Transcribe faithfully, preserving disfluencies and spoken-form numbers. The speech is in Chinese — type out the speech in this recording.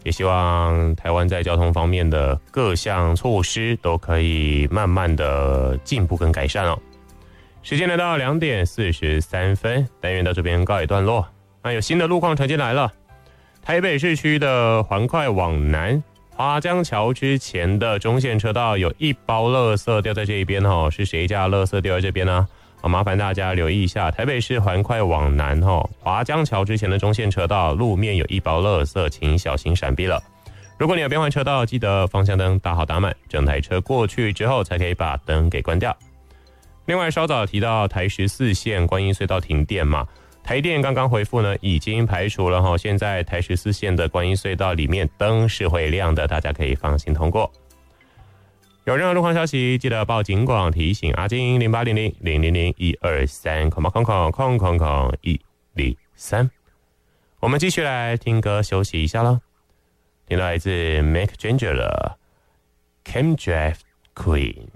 也希望台湾在交通方面的各项措施都可以慢慢的进步跟改善哦。时间来到两点四十三分，单元到这边告一段落。那有新的路况传进来了，台北市区的环快往南华江桥之前的中线车道有一包垃圾掉在这一边哦，是谁家垃圾掉在这边呢？好，麻烦大家留意一下，台北市环快往南哦，华江桥之前的中线车道路面有一包垃圾，请小心闪避了。如果你有变换车道，记得方向灯打好打满，整台车过去之后才可以把灯给关掉。另外，稍早提到台十四线观音隧道停电嘛，台电刚刚回复呢，已经排除了哈，现在台十四线的观音隧道里面灯是会亮的，大家可以放心通过。有任何路况消息，记得报警广提醒阿金零八零零零零零一二三空八空空空空空一零三。我们继续来听歌休息一下喽，听到来自 Mick Jagger 的 Chemtrail Queen。